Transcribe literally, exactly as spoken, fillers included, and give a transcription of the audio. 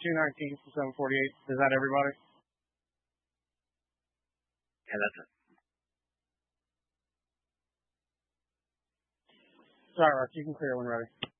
two nineteen from seven forty-eight. Is that everybody? Yeah, that's it. Sorry, Rock. You can clear when ready.